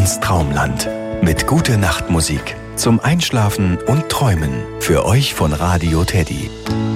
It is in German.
ins Traumland mit Gute-Nacht-Musik zum Einschlafen und Träumen. Für euch von Radio Teddy.